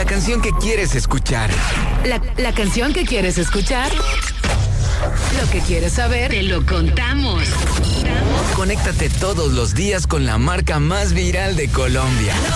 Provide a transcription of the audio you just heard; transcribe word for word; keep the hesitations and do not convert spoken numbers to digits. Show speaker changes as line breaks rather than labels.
canción que quieres escuchar.
La, la canción que quieres escuchar. Lo que quieres saber, te lo contamos.
Conéctate todos los días con la marca más viral de Colombia.